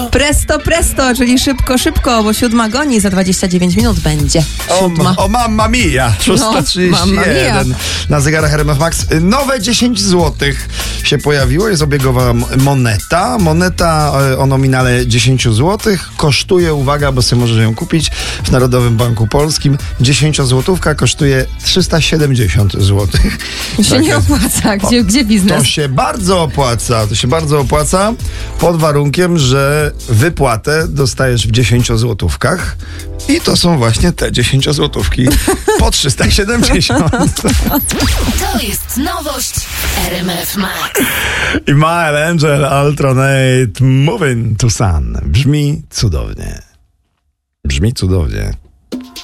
Presto, presto, czyli szybko, szybko, bo 7 goni, za 29 minut będzie. 7. O mamma mia, 6:31 na zegarach RMF Max. Nowe 10 zł się pojawiło, jest obiegowa moneta. Moneta o nominale 10 zł kosztuje, uwaga, bo sobie możesz ją kupić w Narodowym Banku Polskim. 10-złotówka kosztuje 370 zł. To się nie opłaca. Gdzie biznes? To się bardzo opłaca, pod warunkiem, że wypłatę dostajesz w 10 złotówkach i to są właśnie te 10 złotówki po 370. To jest nowość RMF Max. I Mile Angel Altronate Moving to Sun. Brzmi cudownie.